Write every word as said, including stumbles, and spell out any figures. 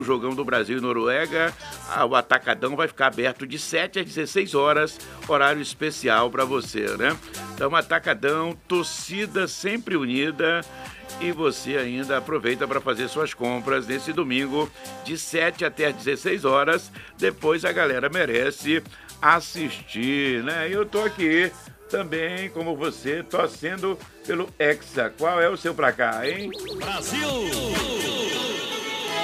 Jogão do Brasil e Noruega, ah, o Atacadão vai ficar aberto de sete às dezesseis horas, horário especial para você, né? Então, Atacadão, torcida sempre unida, e você ainda aproveita para fazer suas compras nesse domingo, de sete até às dezesseis horas. Depois a galera merece assistir, né? E eu tô aqui também, como você, torcendo pelo Hexa. Qual é o seu placar, hein? Brasil!